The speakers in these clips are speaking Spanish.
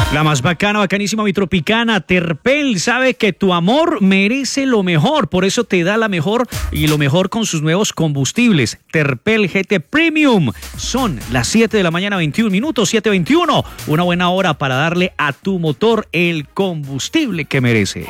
La más bacana, bacanísima, mi tropicana, Terpel, sabe que tu amor merece lo mejor, por eso te da la mejor y lo mejor con sus nuevos combustibles. Terpel GT Premium. Son las 7 de la mañana, 21 minutos, 7:21. Una buena hora para darle a tu motor el combustible que merece.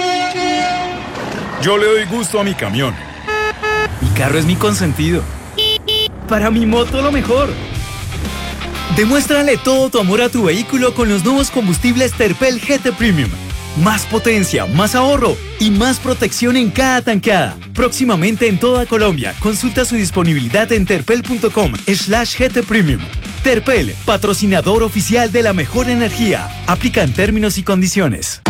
Yo le doy gusto a mi camión. Mi carro es mi consentido. Para mi moto lo mejor. Demuéstrale todo tu amor a tu vehículo con los nuevos combustibles Terpel GT Premium. Más potencia, más ahorro y más protección en cada tanqueada. Próximamente en toda Colombia. Consulta su disponibilidad en terpel.com/GT Premium. Terpel, patrocinador oficial de la mejor energía. Aplican términos y condiciones.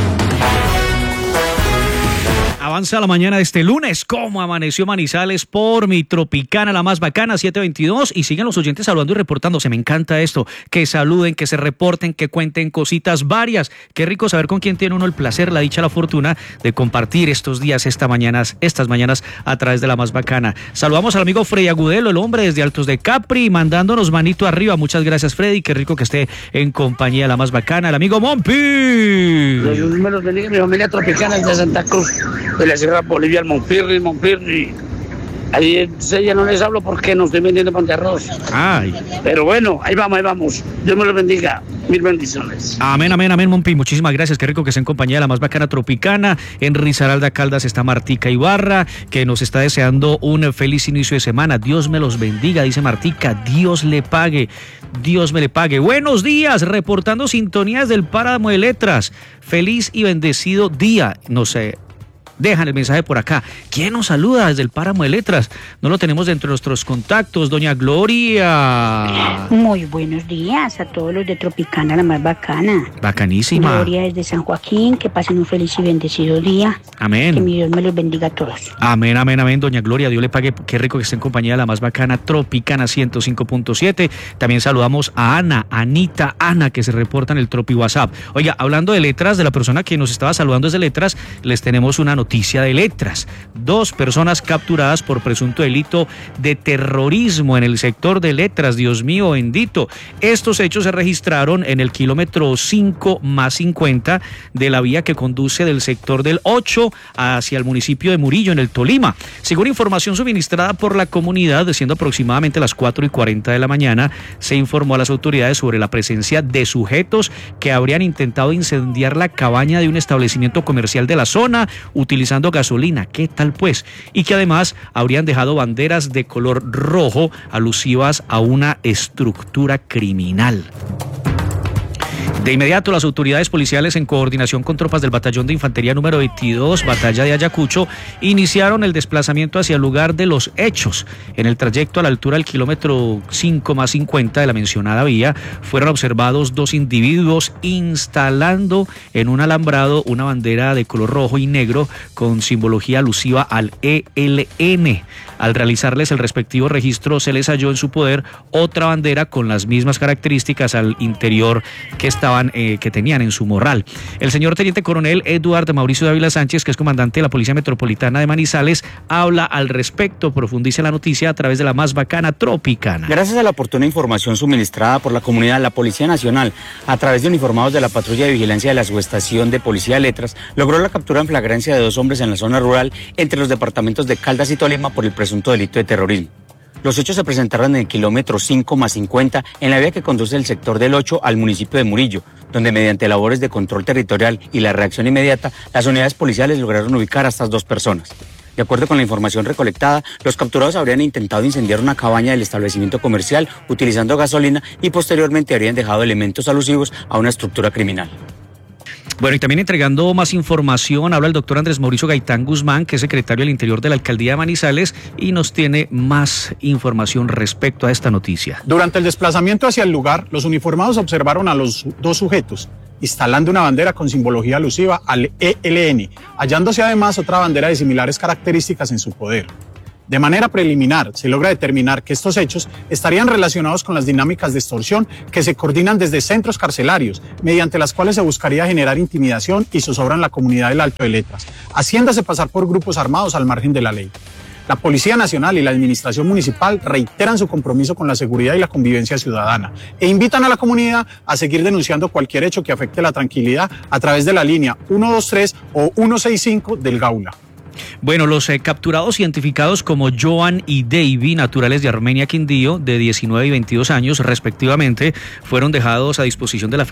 Avanza la mañana de este lunes. ¿Cómo amaneció Manizales por mi tropicana, la más bacana, 7:22? Y siguen los oyentes hablando y reportándose. Me encanta esto. Que saluden, que se reporten, que cuenten cositas varias. Qué rico saber con quién tiene uno el placer, la dicha, la fortuna de compartir estos días, estas mañanas a través de la más bacana. Saludamos al amigo Freddy Agudelo, el hombre desde Altos de Capri, mandándonos manito arriba. Muchas gracias, Freddy. Qué rico que esté en compañía de la más bacana. El amigo Mompi. Dios me los bendiga, mi familia tropicana de Santa Cruz, de la Sierra Bolivia, el Monpirri. Ahí ya no les hablo porque no estoy vendiendo pan de arroz. Ay. Pero bueno, ahí vamos. Dios me los bendiga. Mil bendiciones. Amén, Mompi. Muchísimas gracias. Qué rico que esté en compañía de la más bacana tropicana. En Risaralda, Caldas, está Martica Ibarra, que nos está deseando un feliz inicio de semana. Dios me los bendiga, dice Martica. Dios le pague. Dios me le pague. Buenos días, reportando sintonías del Páramo de Letras. Feliz y bendecido día. No sé. Dejan el mensaje por acá. ¿Quién nos saluda desde el Páramo de Letras? No lo tenemos dentro de nuestros contactos. Doña Gloria. Muy buenos días a todos los de Tropicana, la más bacana. Bacanísima. Gloria desde San Joaquín. Que pasen un feliz y bendecido día. Amén. Que mi Dios me los bendiga a todos. Amén. Doña Gloria, Dios le pague. Qué rico que esté en compañía de la más bacana, Tropicana 105.7. También saludamos a Ana, que se reporta en el Tropi WhatsApp. Oiga, hablando de letras, de la persona que nos estaba saludando desde Letras, les tenemos una noticia de Letras. 2 personas capturadas por presunto delito de terrorismo en el sector de Letras. Dios mío bendito. Estos hechos se registraron en el kilómetro 5+50 de la vía que conduce del sector del 8 hacia el municipio de Murillo, en el Tolima. Según información suministrada por la comunidad, siendo aproximadamente las 4:40 de la mañana, se informó a las autoridades sobre la presencia de sujetos que habrían intentado incendiar la cabaña de un establecimiento comercial de la zona, utilizando gasolina. ¿Qué tal pues? Y que además habrían dejado banderas de color rojo alusivas a una estructura criminal. De inmediato, las autoridades policiales, en coordinación con tropas del batallón de infantería número 22, batalla de Ayacucho, iniciaron el desplazamiento hacia el lugar de los hechos. En el trayecto a la altura del kilómetro 5+50 de la mencionada vía, fueron observados 2 individuos instalando en un alambrado una bandera de color rojo y negro con simbología alusiva al ELN. Al realizarles el respectivo registro, se les halló en su poder otra bandera con las mismas características al interior que tenían en su morral. El señor teniente coronel Eduardo Mauricio Dávila Sánchez, que es comandante de la Policía Metropolitana de Manizales, habla al respecto, profundiza la noticia a través de la más bacana Tropicana. Gracias a la oportuna información suministrada por la comunidad, la Policía Nacional, a través de uniformados de la Patrulla de Vigilancia de la Subestación de Policía de Letras, logró la captura en flagrancia de 2 hombres en la zona rural entre los departamentos de Caldas y Tolima por el presunto delito de terrorismo. Los hechos se presentaron en el kilómetro 5+50 en la vía que conduce del sector del 8 al municipio de Murillo, donde mediante labores de control territorial y la reacción inmediata, las unidades policiales lograron ubicar a estas 2 personas. De acuerdo con la información recolectada, los capturados habrían intentado incendiar una cabaña del establecimiento comercial utilizando gasolina y posteriormente habrían dejado elementos alusivos a una estructura criminal. Bueno, y también entregando más información, habla el doctor Andrés Mauricio Gaitán Guzmán, que es secretario del Interior de la Alcaldía de Manizales, y nos tiene más información respecto a esta noticia. Durante el desplazamiento hacia el lugar, los uniformados observaron a los 2 sujetos instalando una bandera con simbología alusiva al ELN, hallándose además otra bandera de similares características en su poder. De manera preliminar, se logra determinar que estos hechos estarían relacionados con las dinámicas de extorsión que se coordinan desde centros carcelarios, mediante las cuales se buscaría generar intimidación y zozobra en la comunidad del Alto de Letras, haciéndose pasar por grupos armados al margen de la ley. La Policía Nacional y la Administración Municipal reiteran su compromiso con la seguridad y la convivencia ciudadana e invitan a la comunidad a seguir denunciando cualquier hecho que afecte la tranquilidad a través de la línea 123 o 165 del Gaula. Bueno, los capturados identificados como Joan y Davy, naturales de Armenia, Quindío, de 19 y 22 años respectivamente, fueron dejados a disposición de la